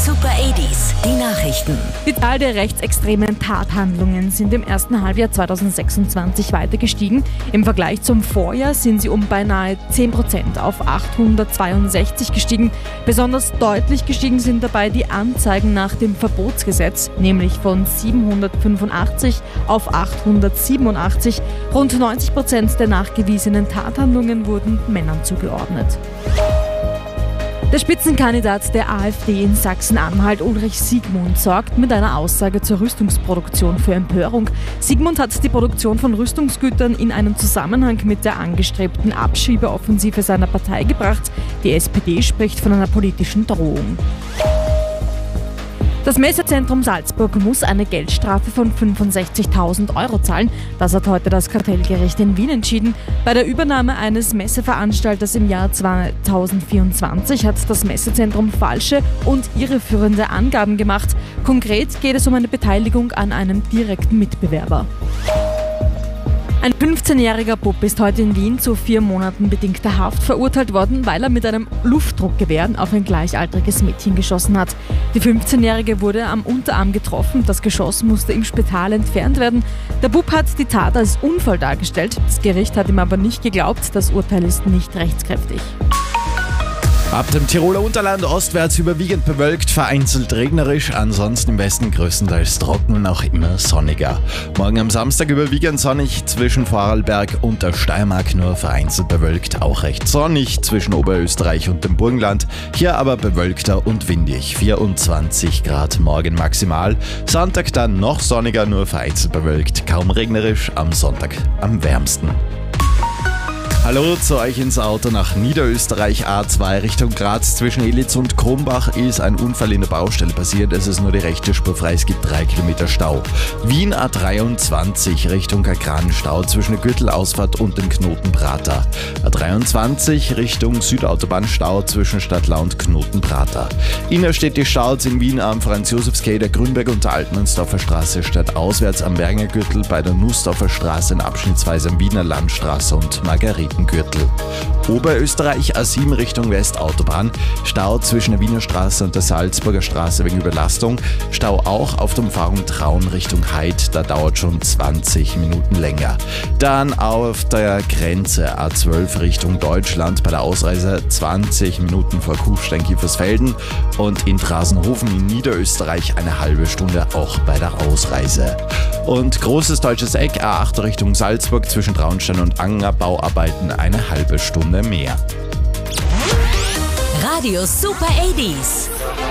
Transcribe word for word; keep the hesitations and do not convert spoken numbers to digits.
Super achtziger, die Nachrichten. Die Zahl der rechtsextremen Tathandlungen sind im ersten Halbjahr zweitausendsechsundzwanzig weiter gestiegen. Im Vergleich zum Vorjahr sind sie um beinahe zehn Prozent auf achthundertzweiundsechzig gestiegen. Besonders deutlich gestiegen sind dabei die Anzeigen nach dem Verbotsgesetz, nämlich von siebenhundertfünfundachtzig auf achthundertsiebenundachtzig. Rund neunzig Prozent der nachgewiesenen Tathandlungen wurden Männern zugeordnet. Der Spitzenkandidat der AfD in Sachsen-Anhalt, Ulrich Siegmund, sorgt mit einer Aussage zur Rüstungsproduktion für Empörung. Siegmund hat die Produktion von Rüstungsgütern in einen Zusammenhang mit der angestrebten Abschiebeoffensive seiner Partei gebracht. Die S P D spricht von einer politischen Drohung. Das Messezentrum Salzburg muss eine Geldstrafe von fünfundsechzigtausend Euro zahlen. Das hat heute das Kartellgericht in Wien entschieden. Bei der Übernahme eines Messeveranstalters im Jahr zweitausendvierundzwanzig hat das Messezentrum falsche und irreführende Angaben gemacht. Konkret geht es um eine Beteiligung an einem direkten Mitbewerber. Ein fünfzehnjähriger Bub ist heute in Wien zu vier Monaten bedingter Haft verurteilt worden, weil er mit einem Luftdruckgewehr auf ein gleichaltriges Mädchen geschossen hat. Die fünfzehnjährige wurde am Unterarm getroffen, das Geschoss musste im Spital entfernt werden. Der Bub hat die Tat als Unfall dargestellt. Das Gericht hat ihm aber nicht geglaubt, das Urteil ist nicht rechtskräftig. Ab dem Tiroler Unterland ostwärts überwiegend bewölkt, vereinzelt regnerisch, ansonsten im Westen größtenteils trocken und auch immer sonniger. Morgen am Samstag überwiegend sonnig zwischen Vorarlberg und der Steiermark, nur vereinzelt bewölkt, auch recht sonnig zwischen Oberösterreich und dem Burgenland, hier aber bewölkter und windig, vierundzwanzig Grad morgen maximal. Sonntag dann noch sonniger, nur vereinzelt bewölkt, kaum regnerisch, am Sonntag am wärmsten. Hallo zu euch ins Auto nach Niederösterreich A zwei Richtung Graz. Zwischen Elitz und Krumbach ist ein Unfall in der Baustelle passiert. Es ist nur die rechte Spur frei, es gibt drei Kilometer Stau. Wien A dreiundzwanzig Richtung Kagran, Stau zwischen der Gürtelausfahrt und dem Knoten Prater. A dreiundzwanzig Richtung Südautobahn, Stau zwischen Stadtlau und Knoten Prater. Innerstädtische Staus in Wien am Franz-Josefs-Quai, der Grünberg und der Altmannsdorfer Straße, statt auswärts am Berger Gürtel bei der Nussdorfer Straße in abschnittsweise am Wiener Landstraße und Margareten. Gürtel. Oberösterreich A sieben Richtung Westautobahn, Stau zwischen der Wiener Straße und der Salzburger Straße wegen Überlastung, Stau auch auf der Umfahrung Traun Richtung Heid, da dauert schon zwanzig Minuten länger. Dann auf der Grenze A zwölf Richtung Deutschland bei der Ausreise zwanzig Minuten vor Kufstein-Kiefersfelden und in Trasenhofen in Niederösterreich eine halbe Stunde auch bei der Ausreise. Und großes deutsches Eck A acht Richtung Salzburg zwischen Traunstein und Anger, Bauarbeiten eine halbe Stunde mehr. Radio Super achtziger.